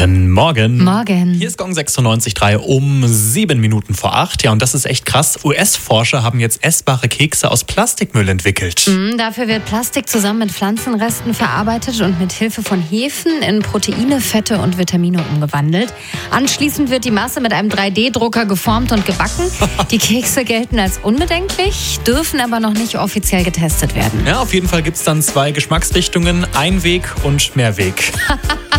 Guten Morgen. Morgen. Hier ist Gong 96.3 um 7 Minuten vor 8. Ja, und das ist echt krass. US-Forscher haben jetzt essbare Kekse aus Plastikmüll entwickelt. Dafür wird Plastik zusammen mit Pflanzenresten verarbeitet und mit Hilfe von Hefen in Proteine, Fette und Vitamine umgewandelt. Anschließend wird die Masse mit einem 3D-Drucker geformt und gebacken. Die Kekse gelten als unbedenklich, dürfen aber noch nicht offiziell getestet werden. Ja, auf jeden Fall gibt es dann 2 Geschmacksrichtungen, Einweg und Mehrweg.